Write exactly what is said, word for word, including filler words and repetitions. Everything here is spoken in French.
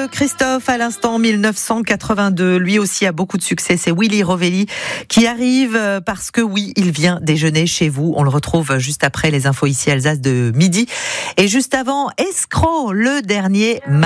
de Christophe à l'instant mille neuf cent quatre-vingt-deux. Lui aussi a beaucoup de succès. C'est Willy Rovelli qui arrive parce que oui, il vient déjeuner chez vous. On le retrouve juste après les infos ici Alsace de midi. Et juste avant, Escroc, le dernier